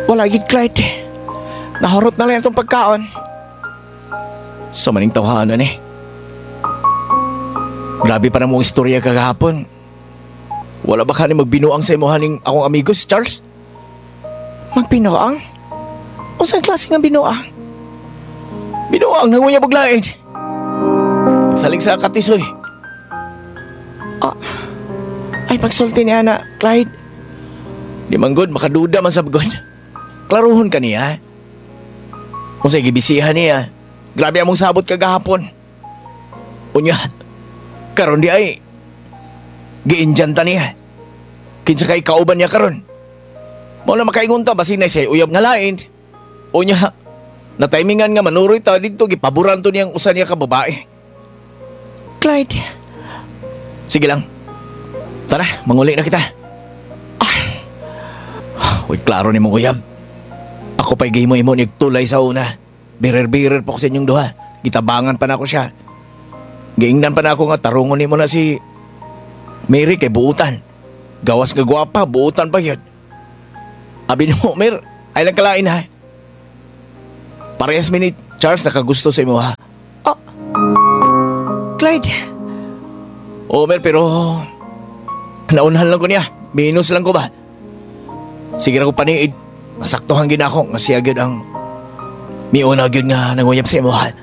Wala gid, Clyde. Nahurot na lang itong pagkaon. Sa maning tawhanan eh. Grabe pa na mong istorya kagahapon. Wala ba ka ni magbinuang sa imuhaning akong amigos, Charles? Magbinuang? Unsa klase nga binuang? Binuang nanguya buglain. Nagsalig sa katisoy. Ay pagsulti niya na, Clyde. Di man good, makaduda man sabgod. Klaruhon ka niya. Kung sa'y gibisihan niya, grabe among sabot kagahapon. Unya, karon di ay, giinjanta niya. Kinsa kay kauban niya karon. Mao na makaingunta, basin na siya uyab nga lain. Unya, na timingan nga manuroy ta dito, gipaboran to niyang usa niya ka babae. Clyde. Sige lang. Tara, manguli na kita. Uy, klaro ni mong uyab. Ako pa'y gihimo-himo nigtulay sa una. Birer-birer pa ko sa inyong duha. Gitabangan pa na ako siya. Giingnan pa na ako nga tarungon ni mo na si Mary kay buutan. Gawas nga gwapa, buutan pa yun. Abi mo, Mer, ay lang kalain ha. Parehas minute, Charles, nakagusto sa imo ha. Clyde. Oo, Mer, pero naunahan lang ko niya. Minus lang ko ba? Sige na ko paniid. Masaktohan gina ako nga siya gyud ang miuna gyud nga nanguyab sa imuhan.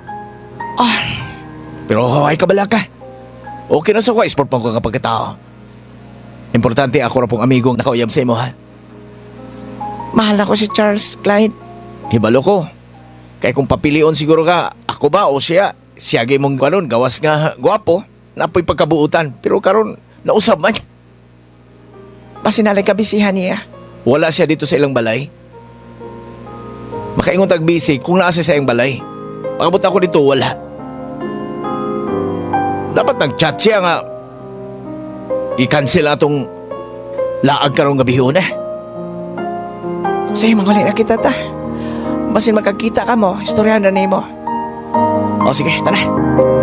Pero ay kabala ka. Okay na sa ko, sport pa ko kapag katao. Importante ako na pong amigong nakauyab sa imuhan. Mahal ako si Charles, Clyde. Hibalo ko. Kaya kung papilion siguro ka, ako ba o siya? Siya gay mong karon gawas nga gwapo. Napoy pagkabuutan. Pero karon nausab man. Basinalay kabisihan niya. Wala siya dito sa ilang balay. Makaingon tagbisi kung naasa sa iyang balay. Pagabot ako dito, wala. Dapat nag-chat siya nga i-cancel atong laag karong gabihon eh. Sige, manguli na kita ta. Basin magkakita ka mo, istoryahan na mo. O sige, tara.